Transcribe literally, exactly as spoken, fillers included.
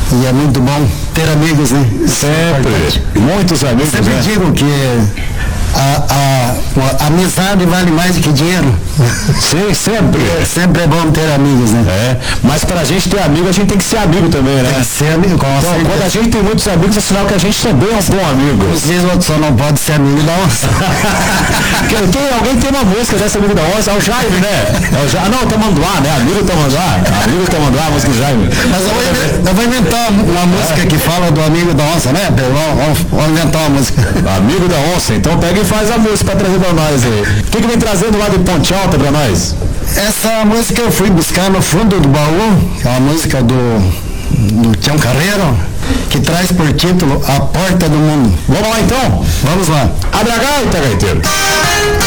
E é muito bom ter amigos, né? Sempre. Muitos amigos, Sempre né? digo que a, a, a amizade vale mais do que dinheiro. Sim, sempre. É, sempre é bom ter amigos, né? É, mas pra gente ter amigo, a gente tem que ser amigo também, né? Tem que ser amigo, com Então, certeza. quando a gente tem muitos amigos, é sinal que a gente também é um bom amigo. Às vezes o outro só não pode ser amigo da onça. Tem, alguém tem uma música dessa amigo da onça, é o Jaime, né? É o Jaime, não, Tamanduá, né? Amigo Tamanduá. Amigo Tamanduá, a música do Jaime. Mas eu vou, eu vou inventar uma música que fala do amigo da onça, né? Vamos, vamos inventar uma música. Amigo da onça, então pega e faz a música pra trazer pra nós aí. O que, que vem trazendo lá de Ponte Alta pra nós? Essa música eu fui buscar no fundo do baú, que é uma música do, do Tião Carreiro, que traz por título A Porta do Mundo. Vamos lá então? Vamos lá. Abre a gaita, gaiteiro.